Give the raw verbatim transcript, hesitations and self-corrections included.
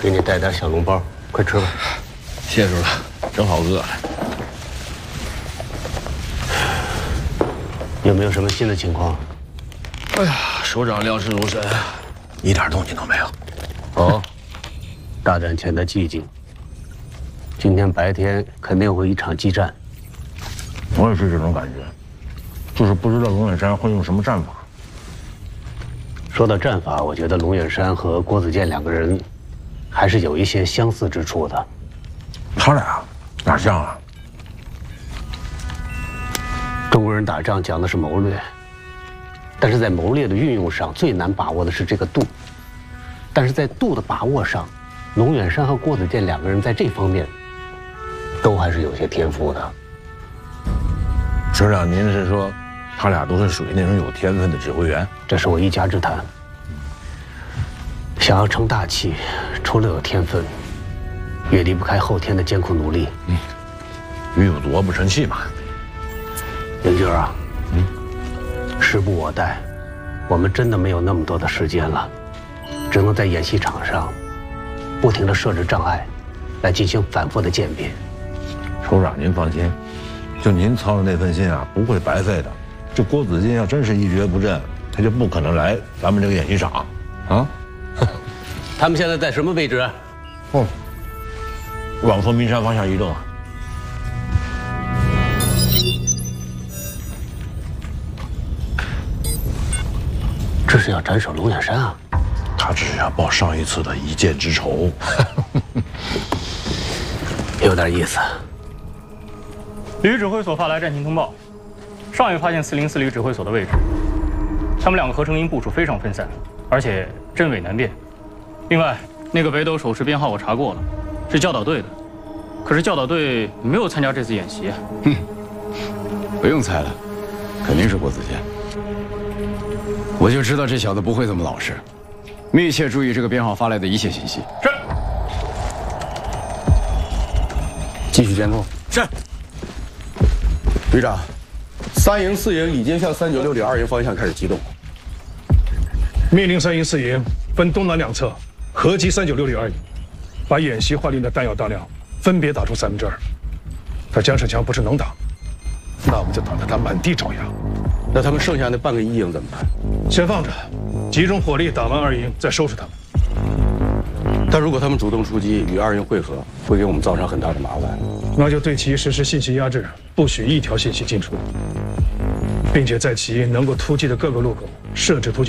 给你带点小笼包，快吃吧。 谢住了，正好饿了。 有没有什么新的情况？ 哎呀，首长料事如神，一点动静都没有。 哦，大战前的寂静。今天白天肯定会一场激战。 我也是这种感觉，就是不知道龙远山会用什么战法。 说到战法，我觉得龙远山和郭子健两个人还是有一些相似之处的。 他俩哪像啊？ 中国人打仗讲的是谋略，但是在谋略的运用上最难把握的是这个度。但是在度的把握上，龙远山和郭子健两个人在这方面都还是有些天赋的。 首长，您是说他俩都是属于那种有天分的指挥员？ 这是我一家之谈。想要成大器，除了有天分，也离不开后天的艰苦努力。 嗯，鱼有毒不成器嘛。 林军啊，嗯，时不我待，我们真的没有那么多的时间了，只能在演习场上不停地设置障碍，来进行反复的鉴别。 首长您放心，就您操的那份心啊，不会白费的。这郭子健要真是一蹶不振，他就不可能来咱们这个演习场，啊。 他们现在在什么位置？ 哦，往凤鸣山方向移动啊。 这是要斩首龙远山啊！ 他只是要报上一次的一箭之仇， 有点意思。 旅指挥所发来战情通报，上尉发现四零四旅指挥所的位置，他们两个合成营部署非常分散，而且真伪难辨。另外，那个北斗手持编号我查过了，是教导队的，可是教导队没有参加这次演习啊。 哼，不用猜了，肯定是郭子健。我就知道这小子不会这么老实，密切注意这个编号发来的一切信息。 是。 继续监控。 是。 旅长，三营、四营已经向三九六旅二营方向开始机动。 命令三营、四营分东南两侧，合击三九六旅二营，把演习换运的弹药弹量分别打出咱们这儿。他江世强不是能打，那我们就打得他满地找牙。 那他们剩下那半个一营怎么办？ 先放着，集中火力打完二营再收拾他们。 但如果他们主动出击与二营会合，会给我们造成很大的麻烦。 那就对其实施信息压制，不许一条信息进出，并且在其能够突击的各个路口设置突击。